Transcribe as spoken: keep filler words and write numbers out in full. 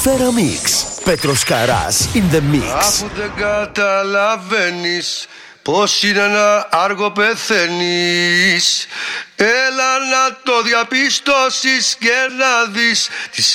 Ατμόσφαιρα Mix. Πέτρος Καράς in the mix. Αφού δεν καταλαβαίνεις πως είναι ένα άργο πεθαίνεις, έλα να το διαπιστώσεις και να δεις τις